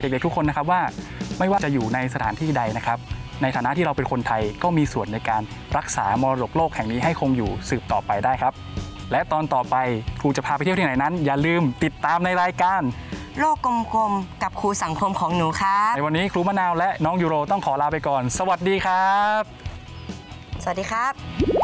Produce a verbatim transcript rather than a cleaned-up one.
เด็กๆทุกคนนะครับว่าไม่ว่าจะอยู่ในสถานที่ใดนะครับในฐานะที่เราเป็นคนไทยก็มีส่วนในการรักษามรดกโลกแห่งนี้ให้คงอยู่สืบต่อไปได้ครับและตอนต่อไปครูจะพาไปเที่ยวที่ไหนนั้นอย่าลืมติดตามในรายการโลกกลมๆกับครูสังคมของหนูครับในวันนี้ครูมะนาวและน้องยูโรต้องขอลาไปก่อนสวัสดีครับสวัสดีครับ